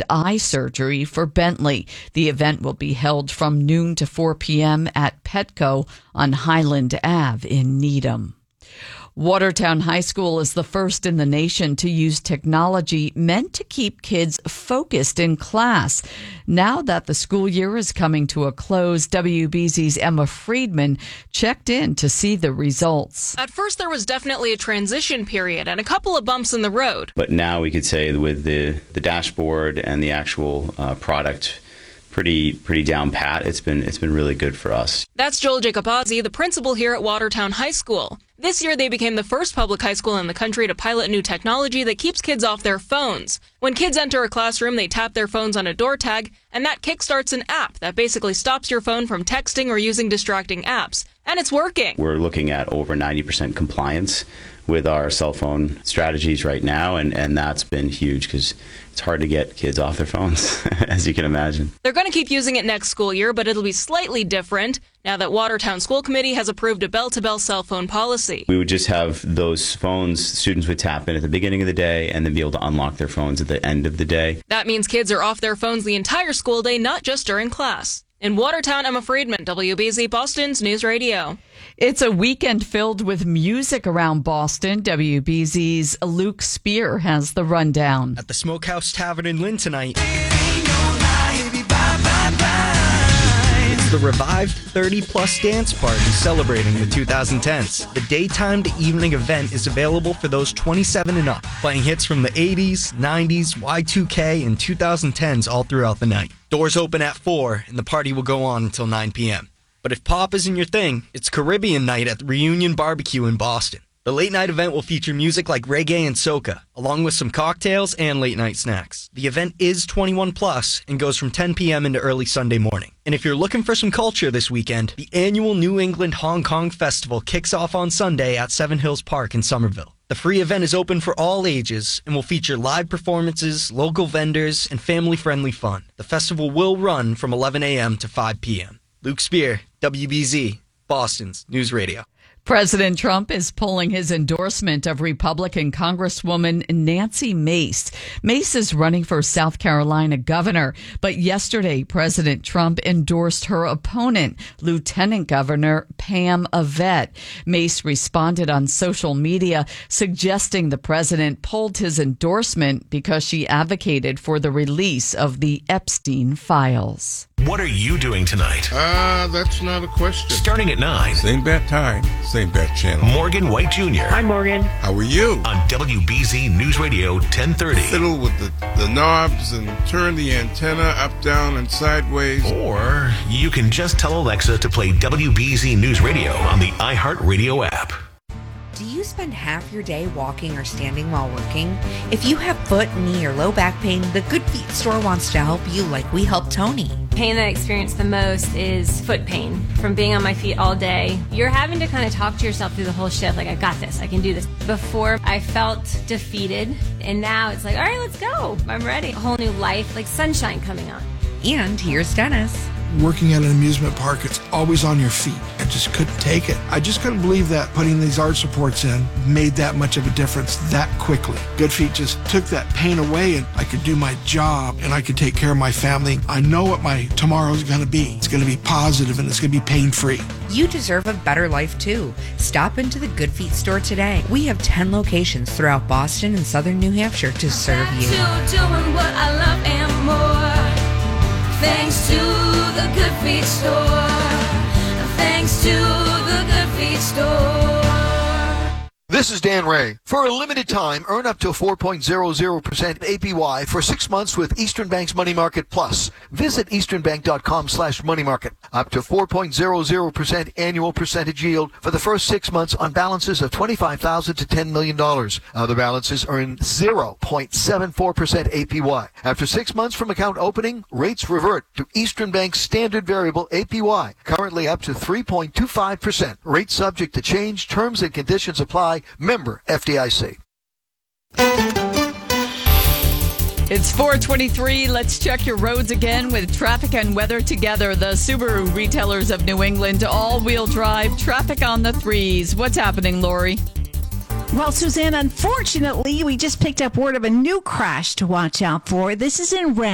eye surgery for Bentley. The event will be held from noon to 4 p.m. at Petco on Highland Ave in Needham. Watertown High School is the first in the nation to use technology meant to keep kids focused in class. Now that the school year is coming to a close, WBZ's Emma Friedman checked in to see the results. At first, there was definitely a transition period and a couple of bumps in the road. But now we could say with the dashboard and the actual product pretty down pat, it's been really good for us. That's Joel Jacobazzi, the principal here at Watertown High School. This year, they became the first public high school in the country to pilot new technology that keeps kids off their phones. When kids enter a classroom, they tap their phones on a door tag, and that kickstarts an app that basically stops your phone from texting or using distracting apps. And it's working. We're looking at over 90% compliance with our cell phone strategies right now, and that's been huge because it's hard to get kids off their phones, as you can imagine. They're going to keep using it next school year, but it'll be slightly different now that Watertown School Committee has approved a bell-to-bell cell phone policy. We would just have those phones, students would tap in at the beginning of the day and then be able to unlock their phones at the end of the day. That means kids are off their phones the entire school day, not just during class. In Watertown, Emma Friedman, WBZ Boston's News Radio. It's a weekend filled with music around Boston. WBZ's Luke Spear has the rundown. At the Smokehouse Tavern in Lynn tonight, it's the revived 30-plus dance party celebrating the 2010s. The daytime to evening event is available for those 27 and up, playing hits from the 80s, 90s, Y2K, and 2010s all throughout the night. Doors open at 4, and the party will go on until 9 p.m. But if pop isn't your thing, it's Caribbean night at the Reunion Barbecue in Boston. The late-night event will feature music like reggae and soca, along with some cocktails and late-night snacks. The event is 21+ and goes from 10 p.m. into early Sunday morning. And if you're looking for some culture this weekend, the annual New England Hong Kong Festival kicks off on Sunday at Seven Hills Park in Somerville. The free event is open for all ages and will feature live performances, local vendors, and family-friendly fun. The festival will run from 11 a.m. to 5 p.m. Luke Spear, WBZ, Boston's News Radio. President Trump is pulling his endorsement of Republican Congresswoman Nancy Mace. Mace is running for South Carolina governor, but yesterday President Trump endorsed her opponent, Lieutenant Governor Pam Avett. Mace responded on social media, suggesting the president pulled his endorsement because she advocated for the release of the Epstein files. What are you doing tonight? That's not a question. Starting at 9. Same bat time, same bat channel. Morgan White Jr. Hi, Morgan. How are you? On WBZ News Radio 1030. Fiddle with the knobs and turn the antenna up, down, and sideways. Or you can just tell Alexa to play WBZ News Radio on the iHeartRadio app. Do you spend half your day walking or standing while working? If you have foot, knee, or low back pain, the Good Feet store wants to help you like we helped Tony. Pain that I experience the most is foot pain from being on my feet all day. You're having to kind of talk to yourself through the whole shift, like, I got this, I can do this. Before, I felt defeated, and now it's like, all right, let's go. I'm ready. A whole new life, like sunshine coming on. And here's Dennis. Working at an amusement park, it's always on your feet. I just couldn't take it. I just couldn't believe that putting these arch supports in made that much of a difference that quickly. Good Feet just took that pain away, and I could do my job and I could take care of my family. I know what my tomorrow's going to be. It's going to be positive and it's going to be pain-free. You deserve a better life too. Stop into the Good Feet store today. We have 10 locations throughout Boston and southern New Hampshire to serve you. Doing what I love and more. Thanks to the Good Feet store. Thanks to the Good Feet store. This is Dan Ray. For a limited time, earn up to 4.00% APY for 6 months with Eastern Bank's Money Market Plus. Visit easternbank.com/moneymarket. Up to 4.00% annual percentage yield for the first 6 months on balances of $25,000 to $10 million. Other balances earn 0.74% APY. After 6 months from account opening, rates revert to Eastern Bank's standard variable APY, currently up to 3.25%. Rates subject to change. Terms and conditions apply. Member FDIC. It's 4:23. Let's check your roads again with traffic and weather together. The Subaru retailers of New England, all-wheel drive, traffic on the threes. What's happening, Lori? Well, Suzanne, unfortunately, we just picked up word of a new crash to watch out for. This is in